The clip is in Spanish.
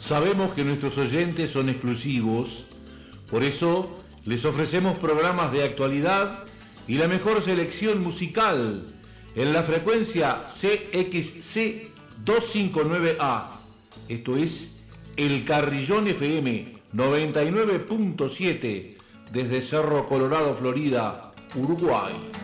Sabemos que nuestros oyentes son exclusivos, por eso les ofrecemos programas de actualidad y la mejor selección musical en la frecuencia CXC 259A. Esto es El Carrillón FM 99.7 desde Cerro Colorado, Florida, Uruguay.